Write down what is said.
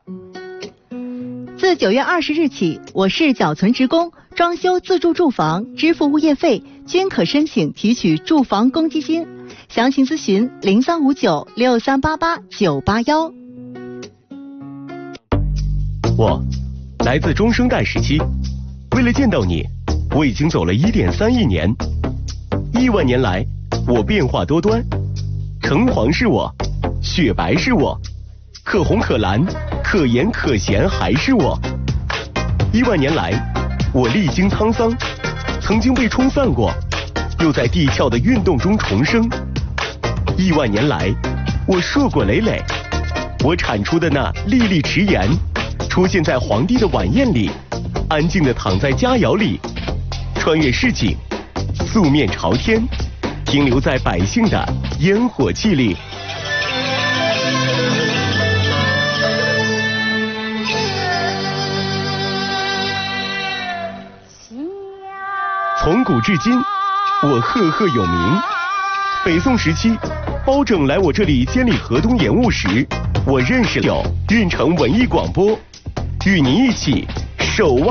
自9月20日起，我市缴存职工装修自住住房支付物业费均可申请提取住房公积金。详情咨询03596388-981。 我来自中生代时期，为了见到你，我已经走了1.3亿年。亿万年来，我变化多端，橙黄是我，雪白是我，可红可蓝，可盐可咸还是我。亿万年来，我历经沧桑，曾经被冲散过，又在地壳的运动中重生。亿万年来，我硕果累累，我产出的那粒粒迟盐，出现在皇帝的晚宴里，安静地躺在佳肴里，穿越市井，素面朝天，停留在百姓的烟火气里。从古至今，我赫赫有名。北宋时期，包拯来我这里监理河东盐务时，我认识了运城文艺广播，与您一起守望。